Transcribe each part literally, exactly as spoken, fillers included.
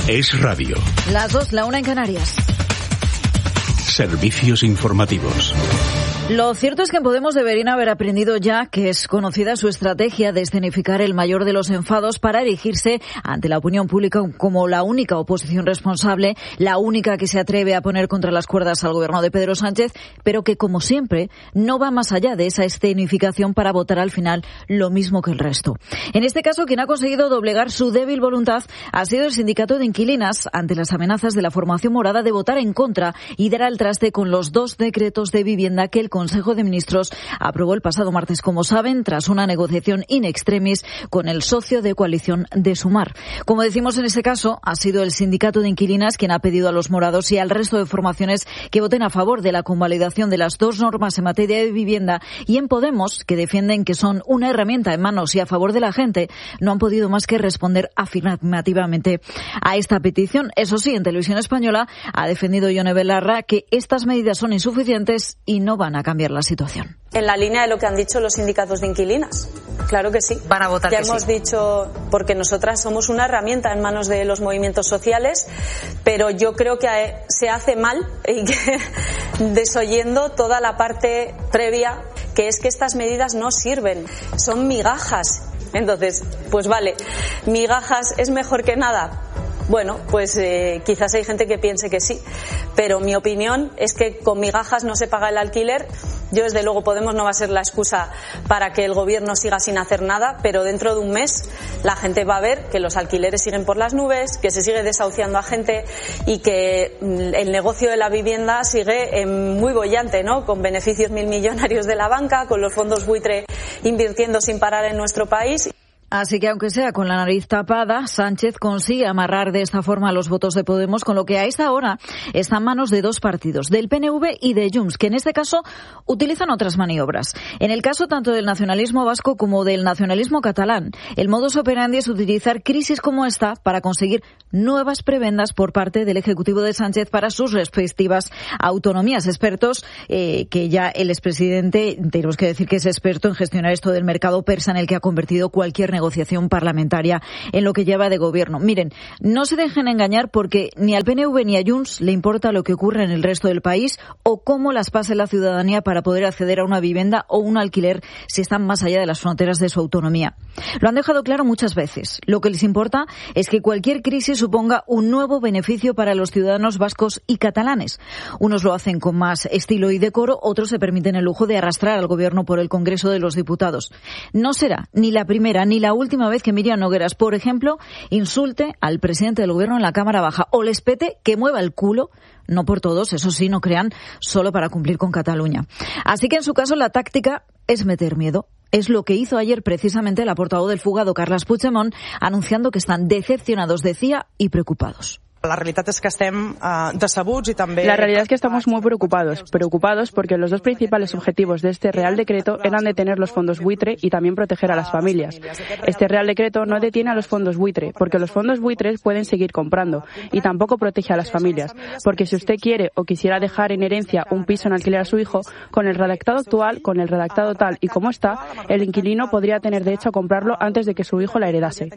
Es radio. Las dos, la una en Canarias. Servicios informativos. Lo cierto es que en Podemos deberían haber aprendido ya que es conocida su estrategia de escenificar el mayor de los enfados para erigirse ante la opinión pública como la única oposición responsable, la única que se atreve a poner contra las cuerdas al gobierno de Pedro Sánchez, pero que, como siempre, no va más allá de esa escenificación para votar al final lo mismo que el resto. En este caso, quien ha conseguido doblegar su débil voluntad ha sido el sindicato de inquilinas ante las amenazas de la formación morada de votar en contra y dar al traste con los dos decretos de vivienda que el Consejo de Ministros aprobó el pasado martes, como saben, tras una negociación in extremis con el socio de coalición de Sumar. Como decimos en ese caso, ha sido el sindicato de inquilinas quien ha pedido a los morados y al resto de formaciones que voten a favor de la convalidación de las dos normas en materia de vivienda, y en Podemos, que defienden que son una herramienta en manos y a favor de la gente, no han podido más que responder afirmativamente a esta petición. Eso sí, en Televisión Española ha defendido Ione Belarra que estas medidas son insuficientes y no van a cambiar la situación. En la línea de lo que han dicho los sindicatos de inquilinas. Claro que sí. Van a votar que, que hemos sí. dicho, porque nosotras somos una herramienta en manos de los movimientos sociales, pero yo creo que se hace mal y que desoyendo toda la parte previa, que es que estas medidas no sirven, son migajas. Entonces, pues vale, migajas es mejor que nada. Bueno, pues eh, quizás hay gente que piense que sí, pero mi opinión es que con migajas no se paga el alquiler. Yo, desde luego, Podemos no va a ser la excusa para que el gobierno siga sin hacer nada, pero dentro de un mes la gente va a ver que los alquileres siguen por las nubes, que se sigue desahuciando a gente y que el negocio de la vivienda sigue eh, muy boyante, ¿no? Con beneficios mil millonarios de la banca, con los fondos buitre invirtiendo sin parar en nuestro país. Así que, aunque sea con la nariz tapada, Sánchez consigue amarrar de esta forma los votos de Podemos, con lo que a esta hora está en manos de dos partidos, del P N V y de Junts, que en este caso utilizan otras maniobras. En el caso tanto del nacionalismo vasco como del nacionalismo catalán, el modus operandi es utilizar crisis como esta para conseguir nuevas prebendas por parte del Ejecutivo de Sánchez para sus respectivas autonomías. Expertos eh, que ya el expresidente, tenemos que decir que es experto en gestionar esto del mercado persa en el que ha convertido cualquier negociación parlamentaria en lo que lleva de gobierno. Miren, no se dejen engañar porque ni al P N V ni a Junts le importa lo que ocurre en el resto del país o cómo las pase la ciudadanía para poder acceder a una vivienda o un alquiler si están más allá de las fronteras de su autonomía. Lo han dejado claro muchas veces. Lo que les importa es que cualquier crisis suponga un nuevo beneficio para los ciudadanos vascos y catalanes. Unos lo hacen con más estilo y decoro, otros se permiten el lujo de arrastrar al gobierno por el Congreso de los Diputados. No será ni la primera ni la la última vez que Miriam Nogueras, por ejemplo, insulte al presidente del gobierno en la Cámara Baja o les pete que mueva el culo, no por todos, eso sí, no crean, solo para cumplir con Cataluña. Así que en su caso la táctica es meter miedo. Es lo que hizo ayer precisamente la portavoz del fugado Carles Puigdemont, anunciando que están decepcionados, decía, y preocupados. La realidad es que estem uh, decebuts y también... La realidad es que estamos muy preocupados, preocupados porque los dos principales objetivos de este Real Decreto eran detener los fondos buitre y también proteger a las familias. Este Real Decreto no detiene a los fondos buitre, porque los fondos buitres pueden seguir comprando y tampoco protege a las familias, porque si usted quiere o quisiera dejar en herencia un piso en alquiler a su hijo, con el redactado actual, con el redactado tal y como está, el inquilino podría tener derecho a comprarlo antes de que su hijo la heredase.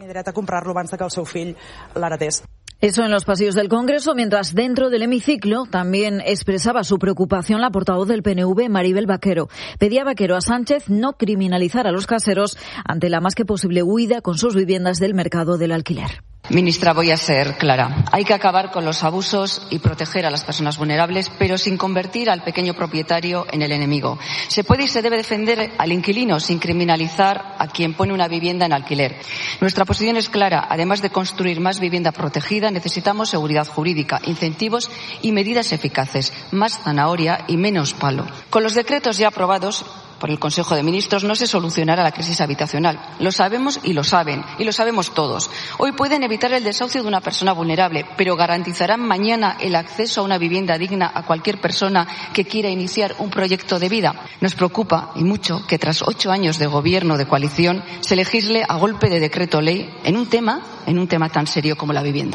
Eso en los pasillos del Congreso, mientras dentro del hemiciclo también expresaba su preocupación la portavoz del P N V, Maribel Vaquero. Pedía Vaquero a Sánchez no criminalizar a los caseros ante la más que posible huida con sus viviendas del mercado del alquiler. Ministra, voy a ser clara. Hay que acabar con los abusos y proteger a las personas vulnerables, pero sin convertir al pequeño propietario en el enemigo. Se puede y se debe defender al inquilino sin criminalizar a quien pone una vivienda en alquiler. Nuestra posición es clara. Además de construir más vivienda protegida, necesitamos seguridad jurídica, incentivos y medidas eficaces. Más zanahoria y menos palo. Con los decretos ya aprobados por el Consejo de Ministros no se solucionará la crisis habitacional. Lo sabemos y lo saben, y lo sabemos todos. Hoy pueden evitar el desahucio de una persona vulnerable, pero garantizarán mañana el acceso a una vivienda digna a cualquier persona que quiera iniciar un proyecto de vida. Nos preocupa, y mucho, que tras ocho años de gobierno de coalición se legisle a golpe de decreto ley en un tema, en un tema tan serio como la vivienda.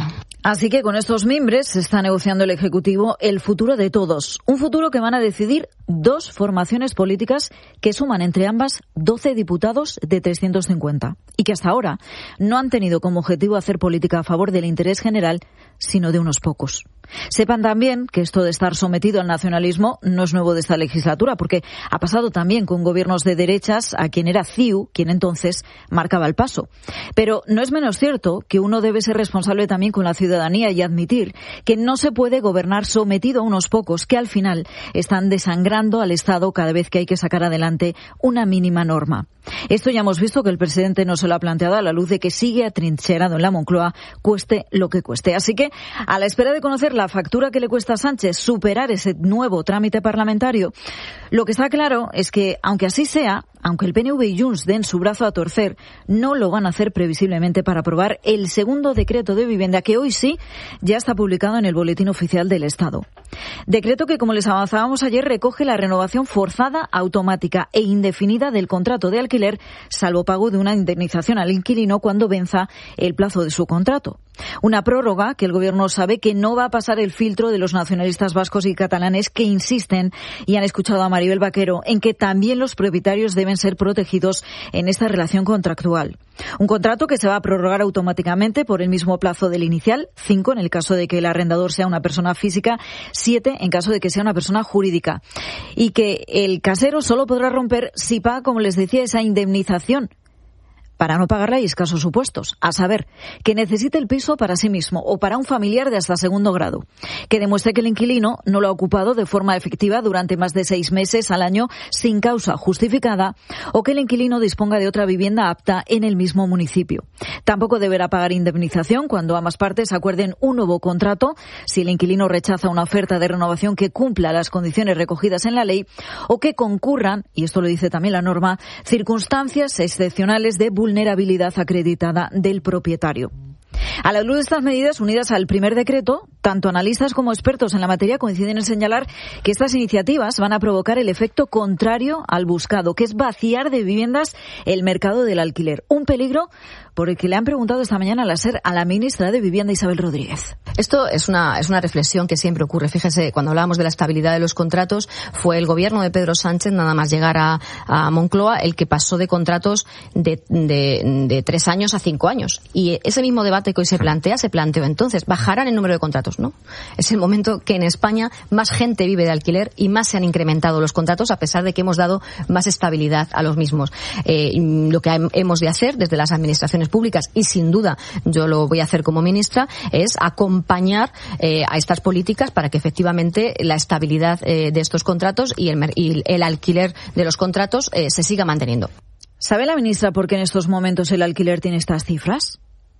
Así que con estos mimbres se está negociando el Ejecutivo el futuro de todos. Un futuro que van a decidir dos formaciones políticas que suman entre ambas doce diputados de trescientos cincuenta y que hasta ahora no han tenido como objetivo hacer política a favor del interés general, sino de unos pocos. Sepan también que esto de estar sometido al nacionalismo no es nuevo de esta legislatura, porque ha pasado también con gobiernos de derechas a quien era C I U, quien entonces marcaba el paso. Pero no es menos cierto que uno debe ser responsable también con la ciudadanía y admitir que no se puede gobernar sometido a unos pocos que al final están desangrando al Estado cada vez que hay que sacar adelante una mínima norma. Esto ya hemos visto que el presidente no se lo ha planteado a la luz de que sigue atrincherado en la Moncloa, cueste lo que cueste. Así que, a la espera de conocer la factura que le cuesta a Sánchez superar ese nuevo trámite parlamentario, lo que está claro es que, aunque así sea, aunque el P N V y Junts den su brazo a torcer, no lo van a hacer previsiblemente para aprobar el segundo decreto de vivienda, que hoy sí ya está publicado en el Boletín Oficial del Estado. Decreto que, como les avanzábamos ayer, recoge la renovación forzada, automática e indefinida del contrato de alquiler, salvo pago de una indemnización al inquilino cuando venza el plazo de su contrato. Una prórroga que el Gobierno sabe que no va a pasar el filtro de los nacionalistas vascos y catalanes, que insisten, y han escuchado a Maribel Vaquero, en que también los propietarios deben ser protegidos en esta relación contractual. Un contrato que se va a prorrogar automáticamente por el mismo plazo del inicial, cinco en el caso de que el arrendador sea una persona física, siete en caso de que sea una persona jurídica, y que el casero solo podrá romper si paga, como les decía, esa indemnización para no pagarla y escasos supuestos, a saber, que necesite el piso para sí mismo o para un familiar de hasta segundo grado, que demuestre que el inquilino no lo ha ocupado de forma efectiva durante más de seis meses al año sin causa justificada, o que el inquilino disponga de otra vivienda apta en el mismo municipio. Tampoco deberá pagar indemnización cuando ambas partes acuerden un nuevo contrato, si el inquilino rechaza una oferta de renovación que cumpla las condiciones recogidas en la ley, o que concurran, y esto lo dice también la norma, circunstancias excepcionales de vulnerabilidad acreditada del propietario. A la luz de estas medidas, unidas al primer decreto, tanto analistas como expertos en la materia coinciden en señalar que estas iniciativas van a provocar el efecto contrario al buscado, que es vaciar de viviendas el mercado del alquiler. Un peligro por el que le han preguntado esta mañana a la SER a la ministra de Vivienda, Isabel Rodríguez. Esto es una, es una reflexión que siempre ocurre. Fíjese, cuando hablábamos de la estabilidad de los contratos, fue el gobierno de Pedro Sánchez, nada más llegar a, a Moncloa, el que pasó de contratos de, de, de tres años a cinco años. Y ese mismo debate que hoy se plantea, se planteó entonces. ¿Bajarán el número de contratos? No. Es el momento que en España más gente vive de alquiler y más se han incrementado los contratos, a pesar de que hemos dado más estabilidad a los mismos. Eh, lo que hemos de hacer desde las administraciones públicas, y sin duda yo lo voy a hacer como ministra, es acompañar eh, a estas políticas para que efectivamente la estabilidad eh, de estos contratos y el, y el alquiler de los contratos eh, se siga manteniendo. ¿Sabe la ministra por qué en estos momentos el alquiler tiene estas cifras?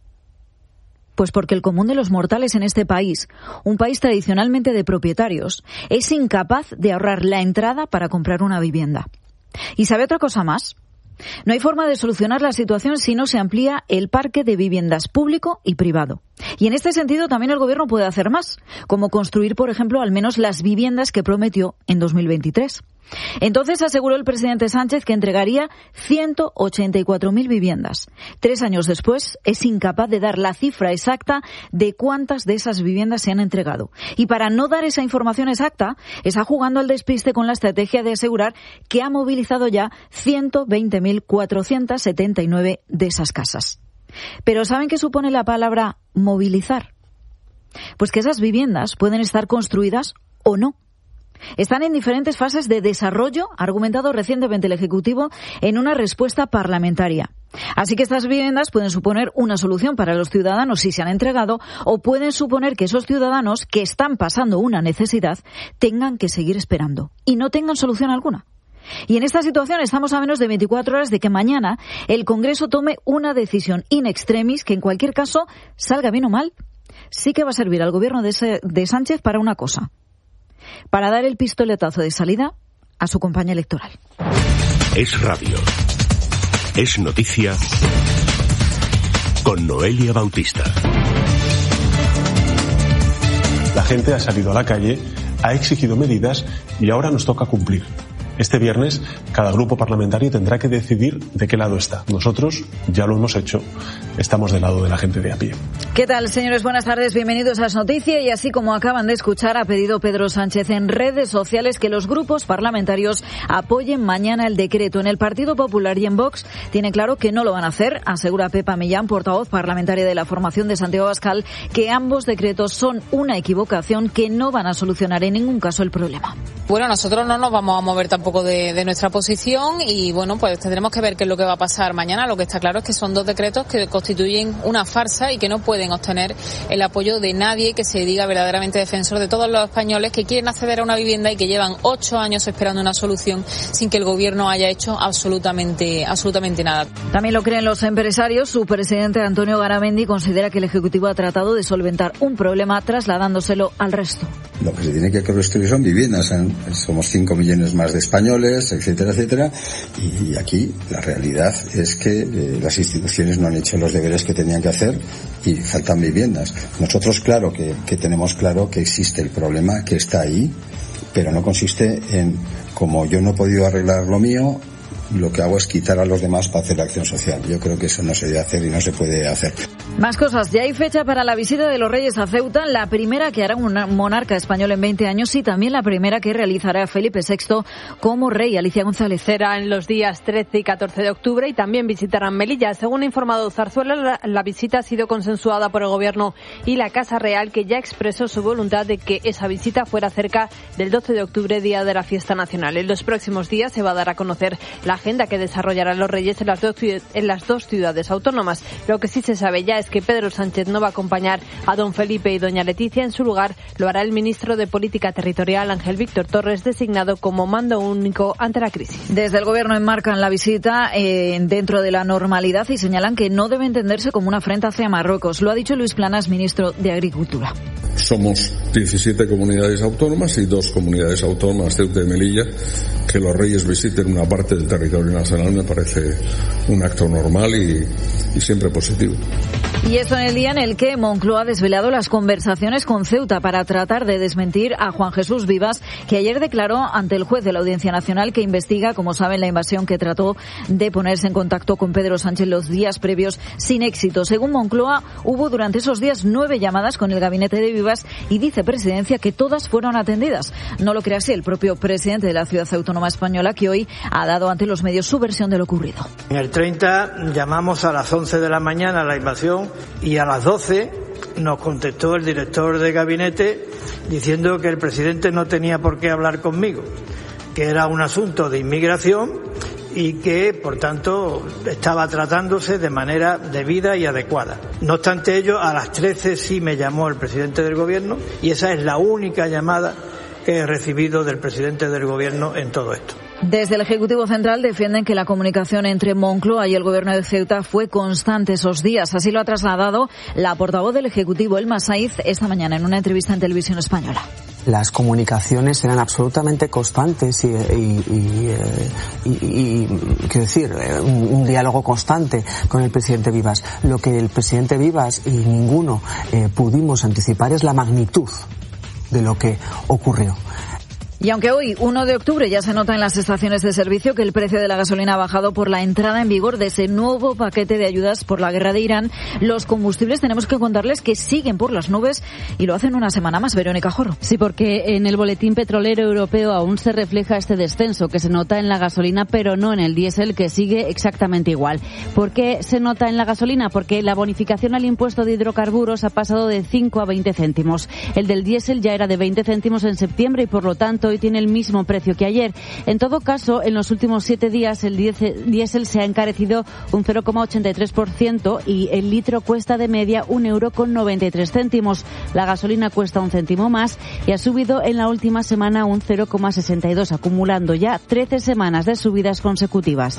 Pues porque el común de los mortales en este país, un país tradicionalmente de propietarios, es incapaz de ahorrar la entrada para comprar una vivienda. ¿Y sabe otra cosa más? No hay forma de solucionar la situación si no se amplía el parque de viviendas público y privado. Y en este sentido también el Gobierno puede hacer más, como construir, por ejemplo, al menos las viviendas que prometió en dos mil veintitrés. Entonces aseguró el presidente Sánchez que entregaría ciento ochenta y cuatro mil viviendas. Tres años después es incapaz de dar la cifra exacta de cuántas de esas viviendas se han entregado. Y para no dar esa información exacta, está jugando al despiste con la estrategia de asegurar que ha movilizado ya ciento veinte mil cuatrocientas setenta y nueve de esas casas. Pero ¿saben qué supone la palabra movilizar? Pues que esas viviendas pueden estar construidas o no. Están en diferentes fases de desarrollo, ha argumentado recientemente el Ejecutivo en una respuesta parlamentaria. Así que estas viviendas pueden suponer una solución para los ciudadanos si se han entregado, o pueden suponer que esos ciudadanos que están pasando una necesidad tengan que seguir esperando y no tengan solución alguna. Y en esta situación estamos a menos de veinticuatro horas de que mañana el Congreso tome una decisión in extremis que, en cualquier caso, salga bien o mal, sí que va a servir al Gobierno de, de Sánchez para una cosa: para dar el pistoletazo de salida a su campaña electoral. Es radio. Es noticia con Noelia Bautista. La gente ha salido a la calle, ha exigido medidas y ahora nos toca cumplir. Este viernes cada grupo parlamentario tendrá que decidir de qué lado está. Nosotros ya lo hemos hecho, estamos del lado de la gente de a pie. ¿Qué tal, señores? Buenas tardes, bienvenidos a Es Noticia. Y así como acaban de escuchar, ha pedido Pedro Sánchez en redes sociales que los grupos parlamentarios apoyen mañana el decreto. En el Partido Popular y en Vox tienen claro que no lo van a hacer, asegura Pepa Millán, portavoz parlamentaria de la formación de Santiago Abascal, que ambos decretos son una equivocación, que no van a solucionar en ningún caso el problema. Bueno, nosotros no nos vamos a mover tampoco de, de nuestra posición y bueno, pues tendremos que ver qué es lo que va a pasar mañana. Lo que está claro es que son dos decretos que constituyen una farsa y que no pueden obtener el apoyo de nadie que se diga verdaderamente defensor de todos los españoles que quieren acceder a una vivienda y que llevan ocho años esperando una solución sin que el gobierno haya hecho absolutamente, absolutamente nada. También lo creen los empresarios. Su presidente Antonio Garamendi considera que el Ejecutivo ha tratado de solventar un problema trasladándoselo al resto. Lo que se tiene que construir son viviendas. ¿eh? Somos cinco millones más de españoles, etcétera, etcétera. Y aquí la realidad es que eh, las instituciones no han hecho los deberes que tenían que hacer y faltan viviendas. Nosotros, claro que, que tenemos claro que existe el problema, que está ahí, pero no consiste en, como yo no he podido arreglar lo mío, lo que hago es quitar a los demás para hacer acción social. Yo creo que eso no se debe hacer y no se puede hacer. Más cosas. Ya hay fecha para la visita de los Reyes a Ceuta, la primera que hará un monarca español en veinte años y también la primera que realizará Felipe sexto como rey. Alicia González. Será en los días trece y catorce de octubre y también visitarán Melilla. Según ha informado Zarzuela, la, la visita ha sido consensuada por el Gobierno y la Casa Real, que ya expresó su voluntad de que esa visita fuera cerca del doce de octubre, día de la fiesta nacional. En los próximos días se va a dar a conocer la agenda que desarrollarán los Reyes en las dos, en las dos ciudades autónomas. Lo que sí se sabe ya es que Pedro Sánchez no va a acompañar a don Felipe y doña Leticia. En su lugar lo hará el ministro de Política Territorial, Ángel Víctor Torres, designado como mando único ante la crisis. Desde el Gobierno enmarcan la visita eh, dentro de la normalidad y señalan que no debe entenderse como una afrenta hacia Marruecos. Lo ha dicho Luis Planas, ministro de Agricultura. Somos diecisiete comunidades autónomas y dos comunidades autónomas, Ceuta y Melilla. Que los Reyes visiten una parte del territorio nacional me parece un acto normal y, y siempre positivo. Y eso en el día en el que Moncloa ha desvelado las conversaciones con Ceuta para tratar de desmentir a Juan Jesús Vivas, que ayer declaró ante el juez de la Audiencia Nacional que investiga, como saben, la invasión que trató de ponerse en contacto con Pedro Sánchez los días previos sin éxito. Según Moncloa, hubo durante esos días nueve llamadas con el gabinete de Vivas y dice Presidencia que todas fueron atendidas. No lo cree así el propio presidente de la Ciudad Autónoma Española, que hoy ha dado ante los medios su versión de lo ocurrido. En el treinta llamamos a las once de la mañana a la invasión y a las doce nos contestó el director de gabinete diciendo que el presidente no tenía por qué hablar conmigo, que era un asunto de inmigración y que, por tanto, estaba tratándose de manera debida y adecuada. No obstante ello, a las trece sí me llamó el presidente del gobierno y esa es la única llamada que he recibido del presidente del gobierno en todo esto. Desde el Ejecutivo Central defienden que la comunicación entre Moncloa y el Gobierno de Ceuta fue constante esos días. Así lo ha trasladado la portavoz del Ejecutivo, Elma Saiz, esta mañana en una entrevista en Televisión Española. Las comunicaciones eran absolutamente constantes y, y, y, y, y quiero decir, un, un diálogo constante con el presidente Vivas. Lo que el presidente Vivas y ninguno eh, pudimos anticipar es la magnitud de lo que ocurrió. Y aunque hoy, uno de octubre, ya se nota en las estaciones de servicio que el precio de la gasolina ha bajado por la entrada en vigor de ese nuevo paquete de ayudas por la guerra de Irán, los combustibles tenemos que contarles que siguen por las nubes y lo hacen una semana más. Verónica Jorro. Sí, porque en el boletín petrolero europeo aún se refleja este descenso que se nota en la gasolina, pero no en el diésel, que sigue exactamente igual. ¿Por qué se nota en la gasolina? Porque la bonificación al impuesto de hidrocarburos ha pasado de cinco a veinte céntimos. El del diésel ya era de veinte céntimos en septiembre y, por lo tanto, hoy tiene el mismo precio que ayer. En todo caso, en los últimos siete días el diésel se ha encarecido un cero coma ochenta y tres por ciento y el litro cuesta de media un euro con noventa y tres céntimos. La gasolina cuesta un céntimo más y ha subido en la última semana un cero coma sesenta y dos, acumulando ya trece semanas de subidas consecutivas.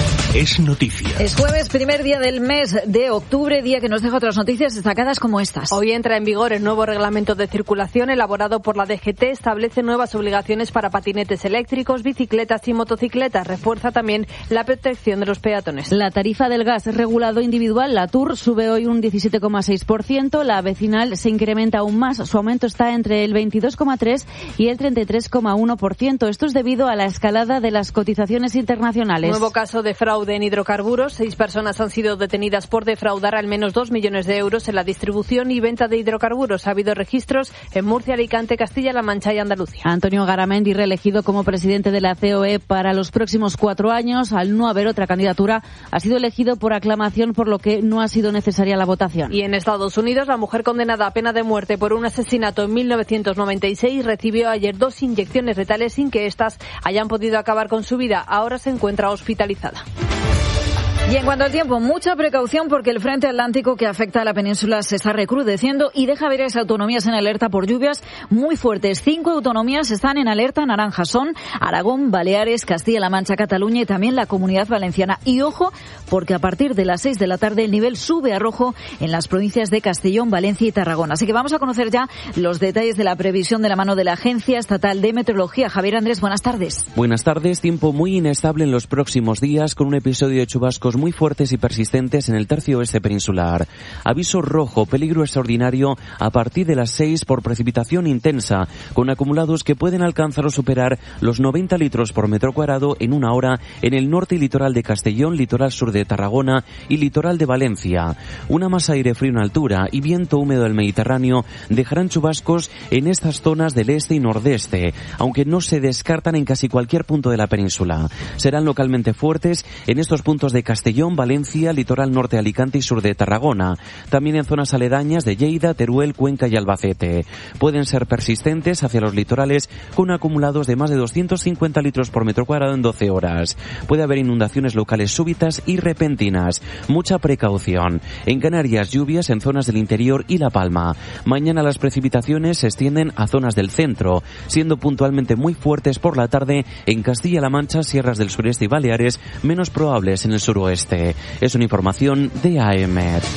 Es noticia. Es jueves, primer día del mes de octubre, día que nos deja otras noticias destacadas como estas. Hoy entra en vigor el nuevo reglamento de circulación elaborado por la D G T. Establece nuevas obligaciones para patinetes eléctricos, bicicletas y motocicletas. Refuerza también la protección de los peatones. La tarifa del gas regulado individual, la T U R, sube hoy un diecisiete coma seis por ciento. La vecinal se incrementa aún más. Su aumento está entre el veintidós coma tres por ciento y el treinta y tres coma uno por ciento. Esto es debido a la escalada de las cotizaciones internacionales. Nuevo caso de fraude fraude en hidrocarburos. Seis personas han sido detenidas por defraudar al menos dos millones de euros en la distribución y venta de hidrocarburos. Ha habido registros en Murcia, Alicante, Castilla-La Mancha y Andalucía. Antonio Garamendi, reelegido como presidente de la C O E para los próximos cuatro años, al no haber otra candidatura, ha sido elegido por aclamación, por lo que no ha sido necesaria la votación. Y en Estados Unidos, la mujer condenada a pena de muerte por un asesinato en mil novecientos noventa y seis recibió ayer dos inyecciones letales sin que éstas hayan podido acabar con su vida. Ahora se encuentra hospitalizada. Y en cuanto al tiempo, mucha precaución porque el frente atlántico que afecta a la península se está recrudeciendo y deja varias autonomías en alerta por lluvias muy fuertes. Cinco autonomías están en alerta naranja. Son Aragón, Baleares, Castilla-La Mancha, Cataluña y también la Comunidad Valenciana. Y ojo, porque a partir de las seis de la tarde el nivel sube a rojo en las provincias de Castellón, Valencia y Tarragona. Así que vamos a conocer ya los detalles de la previsión de la mano de la Agencia Estatal de Meteorología. Javier Andrés, buenas tardes. Buenas tardes. Tiempo muy inestable en los próximos días, con un episodio de chubascos muy fuertes y persistentes en el tercio oeste peninsular. Aviso rojo, peligro extraordinario a partir de las seis por precipitación intensa, con acumulados que pueden alcanzar o superar los noventa litros por metro cuadrado en una hora en el norte y litoral de Castellón, litoral sur de Tarragona y litoral de Valencia. Una masa de aire frío en altura y viento húmedo del Mediterráneo dejarán chubascos en estas zonas del este y nordeste, aunque no se descartan en casi cualquier punto de la península. Serán localmente fuertes en estos puntos de Castellón, Valencia, litoral norte de Alicante y sur de Tarragona. También en zonas aledañas de Lleida, Teruel, Cuenca y Albacete. Pueden ser persistentes hacia los litorales con acumulados de más de doscientos cincuenta litros por metro cuadrado en doce horas. Puede haber inundaciones locales súbitas y repentinas. Mucha precaución. En Canarias, lluvias en zonas del interior y La Palma. Mañana las precipitaciones se extienden a zonas del centro, siendo puntualmente muy fuertes por la tarde en Castilla-La Mancha, sierras del sureste y Baleares, menos probables en el suroeste. Es una información de A E M E T.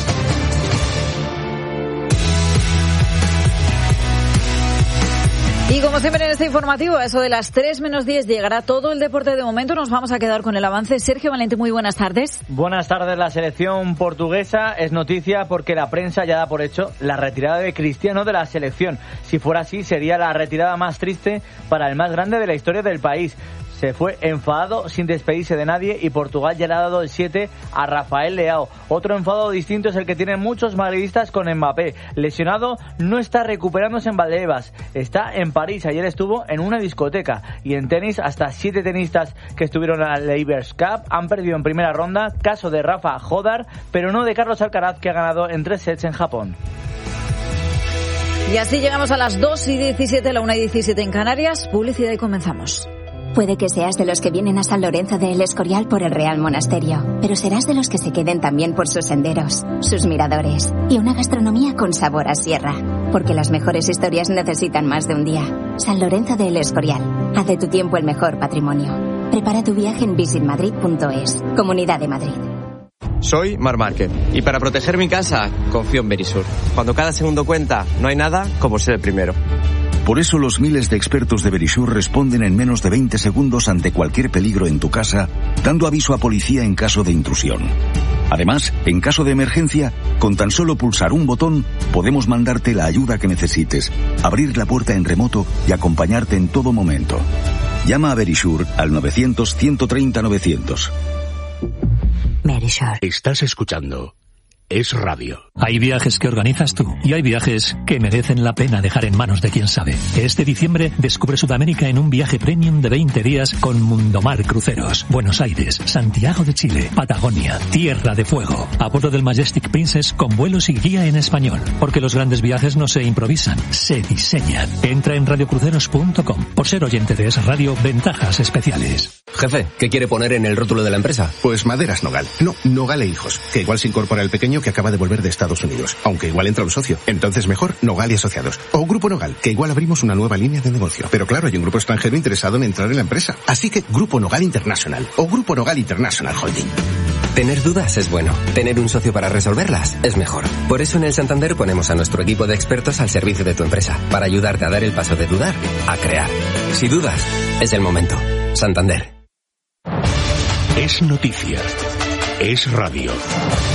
Y como siempre en este informativo, a eso de las tres menos diez llegará todo el deporte. De momento nos vamos a quedar con el avance. Sergio Valente, muy buenas tardes. Buenas tardes. La selección portuguesa es noticia porque la prensa ya da por hecho la retirada de Cristiano de la selección. Si fuera así, sería la retirada más triste para el más grande de la historia del país. Se fue enfadado sin despedirse de nadie y Portugal ya le ha dado el siete a Rafael Leao. Otro enfado distinto es el que tienen muchos madridistas con Mbappé. Lesionado, no está recuperándose en Valdebebas. Está en París. Ayer estuvo en una discoteca. Y en tenis, hasta siete tenistas que estuvieron en la Laver Cup han perdido en primera ronda. Caso de Rafa Jodar, pero no de Carlos Alcaraz, que ha ganado en tres sets en Japón. Y así llegamos a las dos y diecisiete, la una y diecisiete en Canarias. Publicidad y comenzamos. Puede que seas de los que vienen a San Lorenzo de El Escorial por el Real Monasterio, pero serás de los que se queden también por sus senderos, sus miradores y una gastronomía con sabor a sierra, porque las mejores historias necesitan más de un día. San Lorenzo de El Escorial, haz de tu tiempo el mejor patrimonio. Prepara tu viaje en visit madrid punto es, Comunidad de Madrid. Soy Mar Márquez y para proteger mi casa confío en Verisur. Cuando cada segundo cuenta, no hay nada como ser el primero. Por eso los miles de expertos de Verisur responden en menos de veinte segundos ante cualquier peligro en tu casa, dando aviso a policía en caso de intrusión. Además, en caso de emergencia, con tan solo pulsar un botón, podemos mandarte la ayuda que necesites, abrir la puerta en remoto y acompañarte en todo momento. Llama a Verisur al novecientos, ciento treinta, novecientos. Verisur. Estás escuchando Es Radio. Hay viajes que organizas tú y hay viajes que merecen la pena dejar en manos de quien sabe. Este diciembre descubre Sudamérica en un viaje premium de veinte días con Mundomar Cruceros. Buenos Aires, Santiago de Chile, Patagonia, Tierra de Fuego. A bordo del Majestic Princess con vuelos y guía en español. Porque los grandes viajes no se improvisan, se diseñan. Entra en radio cruceros punto com. Por ser oyente de Es Radio, ventajas especiales. Jefe, ¿qué quiere poner en el rótulo de la empresa? Pues Maderas Nogal. No, Nogal e Hijos. Que igual se incorpora el pequeño que acaba de volver de Estados Unidos, aunque igual entra un socio. Entonces mejor Nogal y Asociados. O Grupo Nogal, que igual abrimos una nueva línea de negocio. Pero claro, hay un grupo extranjero interesado en entrar en la empresa. Así que Grupo Nogal International o Grupo Nogal International Holding. Tener dudas es bueno. Tener un socio para resolverlas es mejor. Por eso en el Santander ponemos a nuestro equipo de expertos al servicio de tu empresa, para ayudarte a dar el paso de dudar a crear. Si dudas, es el momento. Santander. Es noticia. Es radio.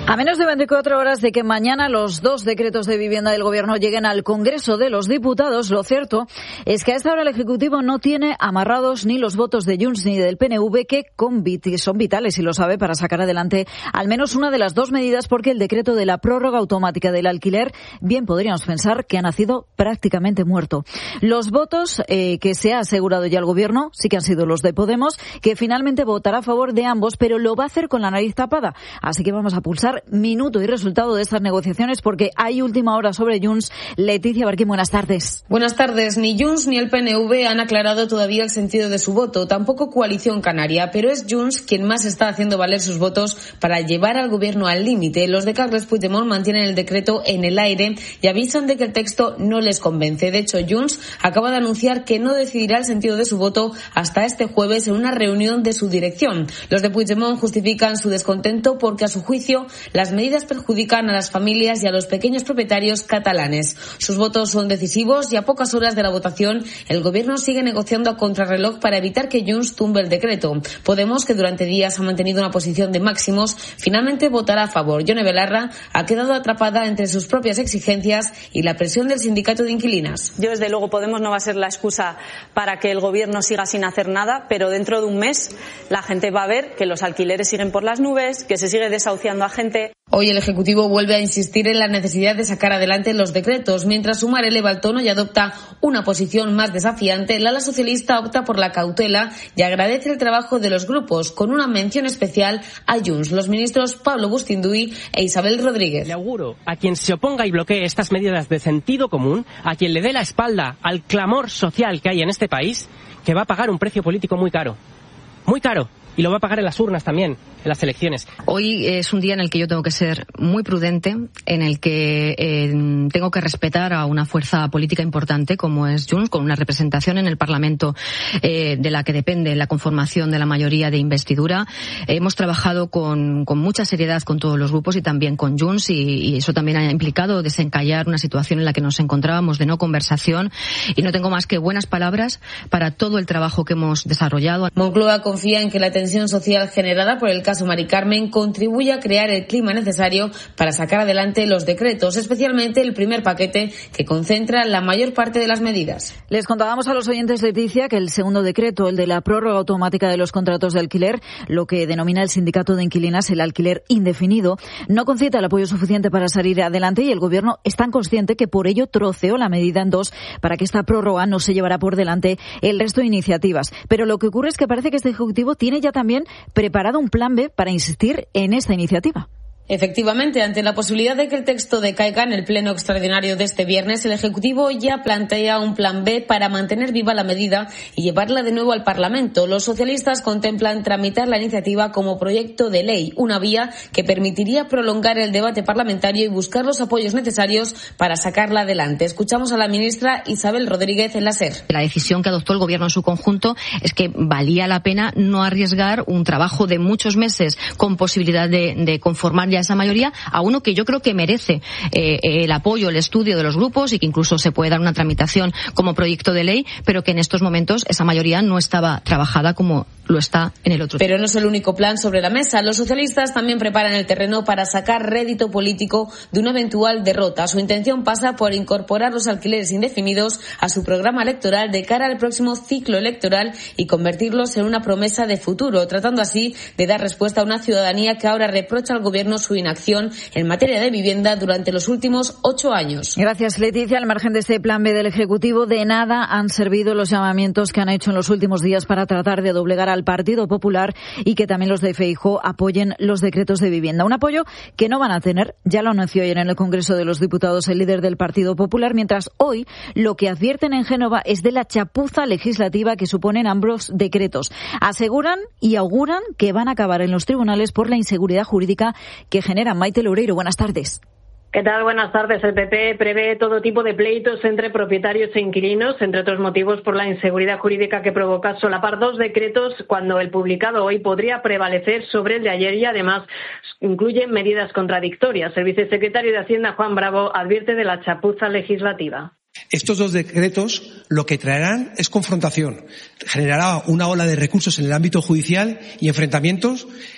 A menos de veinticuatro horas de que mañana los dos decretos de vivienda del Gobierno lleguen al Congreso de los Diputados, lo cierto es que a esta hora el Ejecutivo no tiene amarrados ni los votos de Junts ni del P N V, que son vitales, y lo sabe, para sacar adelante al menos una de las dos medidas, porque el decreto de la prórroga automática del alquiler, bien podríamos pensar que ha nacido prácticamente muerto. Los votos eh, que se ha asegurado ya el Gobierno sí que han sido los de Podemos, que finalmente votará a favor de ambos, pero lo va a hacer con la nariz tapada. Así que vamos a pulsar minuto y resultado de estas negociaciones, porque hay última hora sobre Junts. Leticia Barquín, buenas tardes. Buenas tardes. Ni Junts ni el P N V han aclarado todavía el sentido de su voto, tampoco Coalición Canaria, pero es Junts quien más está haciendo valer sus votos para llevar al Gobierno al límite. Los de Carles Puigdemont mantienen el decreto en el aire y avisan de que el texto no les convence. De hecho, Junts acaba de anunciar que no decidirá el sentido de su voto hasta este jueves en una reunión de su dirección. Los de Puigdemont justifican su descontento porque, a su juicio, las medidas perjudican a las familias y a los pequeños propietarios catalanes. Sus votos son decisivos y a pocas horas de la votación el Gobierno sigue negociando a contrarreloj para evitar que Junts tumbe el decreto. Podemos, que durante días ha mantenido una posición de máximos, finalmente votará a favor. Yone Belarra ha quedado atrapada entre sus propias exigencias y la presión del sindicato de inquilinas. Yo, desde luego, Podemos no va a ser la excusa para que el Gobierno siga sin hacer nada, pero dentro de un mes la gente va a ver que los alquileres siguen por las nubes, que se sigue desahuciando a gente. Hoy el Ejecutivo vuelve a insistir en la necesidad de sacar adelante los decretos. Mientras Sumar eleva el tono y adopta una posición más desafiante, el ala socialista opta por la cautela y agradece el trabajo de los grupos, con una mención especial a Junts, los ministros Pablo Bustinduy e Isabel Rodríguez. Le auguro a quien se oponga y bloquee estas medidas de sentido común, a quien le dé la espalda al clamor social que hay en este país, que va a pagar un precio político muy caro. Muy caro. Y lo va a pagar en las urnas también, en las elecciones. Hoy es un día en el que yo tengo que ser muy prudente, en el que eh, tengo que respetar a una fuerza política importante como es Junts, con una representación en el Parlamento eh, de la que depende la conformación de la mayoría de investidura. Eh, hemos trabajado con, con mucha seriedad con todos los grupos y también con Junts, y, y eso también ha implicado desencallar una situación en la que nos encontrábamos de no conversación, y no tengo más que buenas palabras para todo el trabajo que hemos desarrollado. Moncloa confía en que la tensión social generada por el caso Mari Carmen contribuye a crear el clima necesario para sacar adelante los decretos, especialmente el primer paquete, que concentra la mayor parte de las medidas. Les contábamos a los oyentes, Leticia, que el segundo decreto, el de la prórroga automática de los contratos de alquiler, lo que denomina el sindicato de inquilinas el alquiler indefinido, no concita el apoyo suficiente para salir adelante, y el Gobierno es tan consciente que por ello troceó la medida en dos para que esta prórroga no se llevara por delante el resto de iniciativas. Pero lo que ocurre es que parece que este Ejecutivo tiene ya también preparado un plan B para insistir en esta iniciativa. Efectivamente, ante la posibilidad de que el texto decaiga en el pleno extraordinario de este viernes, el Ejecutivo ya plantea un plan B para mantener viva la medida y llevarla de nuevo al Parlamento. Los socialistas contemplan tramitar la iniciativa como proyecto de ley, una vía que permitiría prolongar el debate parlamentario y buscar los apoyos necesarios para sacarla adelante. Escuchamos a la ministra Isabel Rodríguez en la SER. La decisión que adoptó el Gobierno en su conjunto es que valía la pena no arriesgar un trabajo de muchos meses con posibilidad de, de conformar ya esa mayoría a uno que yo creo que merece eh, el apoyo, el estudio de los grupos, y que incluso se puede dar una tramitación como proyecto de ley, pero que en estos momentos esa mayoría no estaba trabajada como lo está en el otro. Pero no es el único plan sobre la mesa. Los socialistas también preparan el terreno para sacar rédito político de una eventual derrota. Su intención pasa por incorporar los alquileres indefinidos a su programa electoral de cara al próximo ciclo electoral y convertirlos en una promesa de futuro, tratando así de dar respuesta a una ciudadanía que ahora reprocha al Gobierno su inacción en materia de vivienda durante los últimos ocho años. Gracias, Leticia. Al margen de este plan B del Ejecutivo, de nada han servido los llamamientos que han hecho en los últimos días para tratar de doblegar al Partido Popular y que también los de Feijóo apoyen los decretos de vivienda. Un apoyo que no van a tener, ya lo anunció ayer en el Congreso de los Diputados el líder del Partido Popular, mientras hoy lo que advierten en Génova es de la chapuza legislativa que suponen ambos decretos. Aseguran y auguran que van a acabar en los tribunales por la inseguridad jurídica que genera. Maite Loureiro, buenas tardes. ¿Qué tal? Buenas tardes. El P P prevé todo tipo de pleitos entre propietarios e inquilinos, entre otros motivos por la inseguridad jurídica que provoca solapar dos decretos cuando el publicado hoy podría prevalecer sobre el de ayer, y además incluye medidas contradictorias. El vicesecretario de Hacienda, Juan Bravo, advierte de la chapuza legislativa. Estos dos decretos lo que traerán es confrontación, generará una ola de recursos en el ámbito judicial y enfrentamientos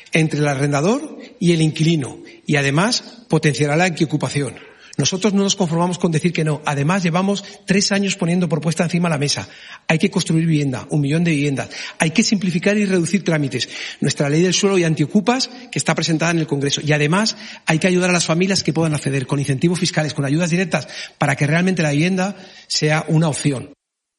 entre el arrendador y el inquilino y además potenciará la antiocupación. Nosotros no nos conformamos con decir que no. Además, llevamos tres años poniendo propuesta encima de la mesa. Hay que construir vivienda, un millón de viviendas. Hay que simplificar y reducir trámites. Nuestra ley del suelo y antiocupas, que está presentada en el Congreso. Y además, hay que ayudar a las familias que puedan acceder con incentivos fiscales, con ayudas directas, para que realmente la vivienda sea una opción.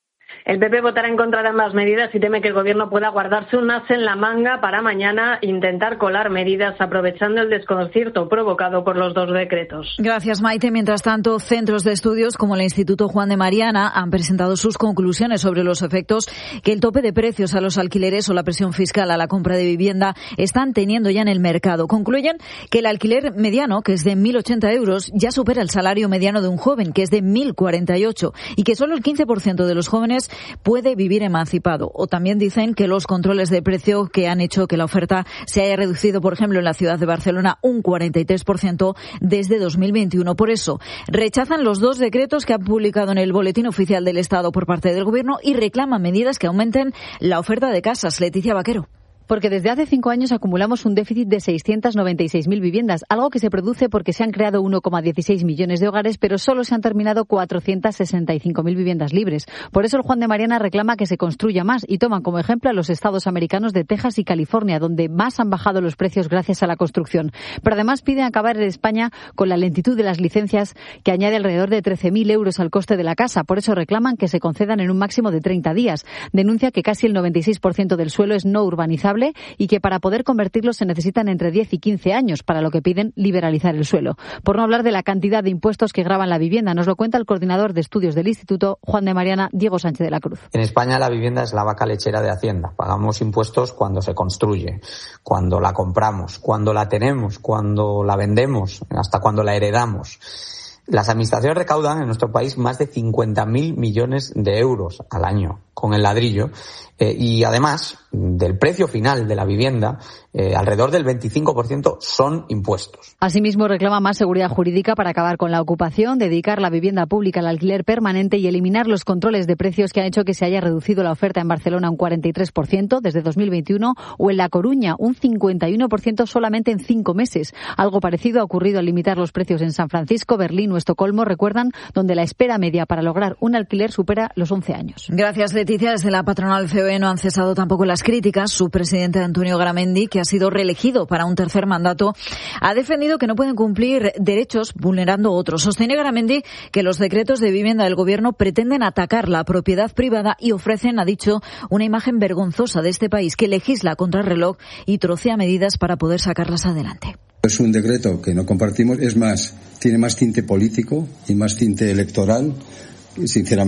El P P votará en contra de ambas medidas y teme que el Gobierno pueda guardarse un as en la manga para mañana intentar colar medidas aprovechando el desconcierto provocado por los dos decretos. Gracias, Maite. Mientras tanto, centros de estudios como el Instituto Juan de Mariana han presentado sus conclusiones sobre los efectos que el tope de precios a los alquileres o la presión fiscal a la compra de vivienda están teniendo ya en el mercado. Concluyen que el alquiler mediano, que es de mil ochenta euros, ya supera el salario mediano de un joven, que es de mil cuarenta y ocho, y que solo el quince por ciento de los jóvenes puede vivir emancipado. O también dicen que los controles de precio que han hecho que la oferta se haya reducido, por ejemplo, en la ciudad de Barcelona un cuarenta y tres por ciento desde dos mil veintiuno. Por eso, rechazan los dos decretos que han publicado en el Boletín Oficial del Estado por parte del Gobierno y reclaman medidas que aumenten la oferta de casas. Leticia Vaquero. Porque desde hace cinco años acumulamos un déficit de seiscientas noventa y seis mil viviendas, algo que se produce porque se han creado uno coma dieciséis millones de hogares, pero solo se han terminado cuatrocientas sesenta y cinco mil viviendas libres. Por eso el Juan de Mariana reclama que se construya más y toman como ejemplo a los estados americanos de Texas y California, donde más han bajado los precios gracias a la construcción. Pero además piden acabar en España con la lentitud de las licencias, que añade alrededor de trece mil euros al coste de la casa. Por eso reclaman que se concedan en un máximo de treinta días. Denuncia que casi el noventa y seis por ciento del suelo es no urbanizable y que para poder convertirlo se necesitan entre diez y quince años, para lo que piden liberalizar el suelo. Por no hablar de la cantidad de impuestos que gravan la vivienda, nos lo cuenta el coordinador de estudios del Instituto Juan de Mariana, Diego Sánchez de la Cruz. En España la vivienda es la vaca lechera de Hacienda. Pagamos impuestos cuando se construye, cuando la compramos, cuando la tenemos, cuando la vendemos, hasta cuando la heredamos. Las administraciones recaudan en nuestro país más de cincuenta mil millones de euros al año con el ladrillo eh, y además del precio final de la vivienda, eh, alrededor del veinticinco por ciento son impuestos. Asimismo, reclama más seguridad jurídica para acabar con la ocupación, dedicar la vivienda pública al alquiler permanente y eliminar los controles de precios que han hecho que se haya reducido la oferta en Barcelona un cuarenta y tres por ciento desde dos mil veintiuno o en La Coruña un cincuenta y uno por ciento solamente en cinco meses. Algo parecido ha ocurrido al limitar los precios en San Francisco, Berlín o Estocolmo, recuerdan, donde la espera media para lograr un alquiler supera los once años. Gracias, Leticia. Desde la patronal C O E no han cesado tampoco las críticas. Su presidente, Antonio Garamendi, que ha sido reelegido para un tercer mandato, ha defendido que no pueden cumplir derechos vulnerando otros. Sostiene Garamendi que los decretos de vivienda del Gobierno pretenden atacar la propiedad privada y ofrecen, ha dicho, una imagen vergonzosa de este país que legisla contra el reloj y trocea medidas para poder sacarlas adelante. Es un decreto que no compartimos, es más, tiene más tinte político y más tinte electoral, sinceramente.